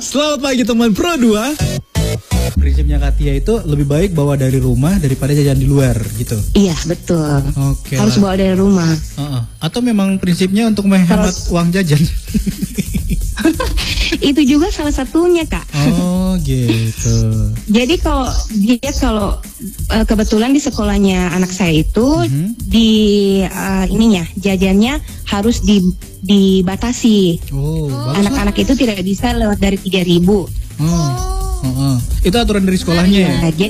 Selamat pagi teman Pro 2. Prinsipnya Katia itu lebih baik bawa dari rumah daripada jajan di luar gitu. Iya, betul. Oke. Harus bawa dari rumah. Atau memang prinsipnya untuk menghemat uang jajan? Itu juga salah satunya, Kak. Oh, gitu. Jadi kalau kebetulan di sekolahnya anak saya itu di jajannya harus dibatasi. Oh, anak-anak itu tidak bisa lewat dari 3.000. Itu aturan dari sekolahnya ya? Jadi